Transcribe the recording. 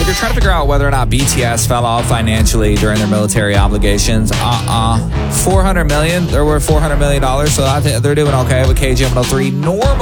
you're trying to figure out whether or not BTS fell off financially during their military obligations, $400 million. They're worth $400 million, so I think they're doing okay with KG103. Normal.